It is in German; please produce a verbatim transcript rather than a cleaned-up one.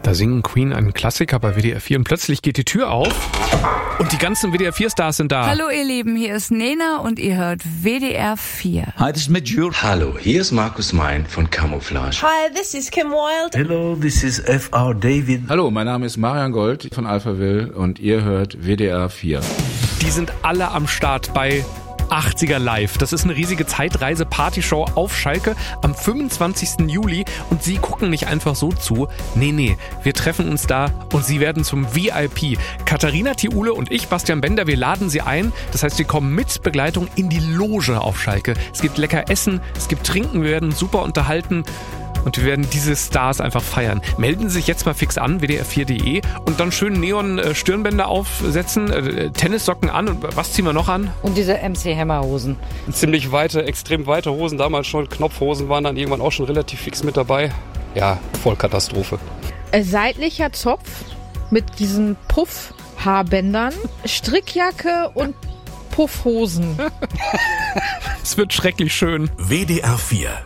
Da singen Queen einen Klassiker bei W D R vier und plötzlich geht die Tür auf und die ganzen W D R vier Stars sind da. Hallo ihr Lieben, hier ist Nena und ihr hört W D R vier. Hi, this is Mitchell. Hallo, hier ist Markus Mein von Camouflage. Hi, this is Kim Wilde. Hello, this is F R David. Hallo, mein Name ist Marian Gold von Alphaville und ihr hört W D R vier. Die sind alle am Start bei achtziger Live. Das ist eine riesige Zeitreise-Partyshow auf Schalke am fünfundzwanzigsten Juli und sie gucken nicht einfach so zu. Nee, nee, wir treffen uns da und sie werden zum V I P. Katharina Thiule und ich, Bastian Bender, wir laden sie ein. Das heißt, sie kommen mit Begleitung in die Loge auf Schalke. Es gibt lecker Essen, es gibt Trinken, wir werden super unterhalten. Und wir werden diese Stars einfach feiern. Melden Sie sich jetzt mal fix an, W D R vier Punkt de und dann schön Neon-Stirnbänder aufsetzen, äh, Tennissocken an und was ziehen wir noch an? Und diese M C Hammer Hosen. Ziemlich weite, extrem weite Hosen, damals schon Knopfhosen waren dann irgendwann auch schon relativ fix mit dabei. Ja, Vollkatastrophe. Seitlicher Zopf mit diesen Puff-Haarbändern, Strickjacke und Puffhosen. Es wird schrecklich schön. W D R vier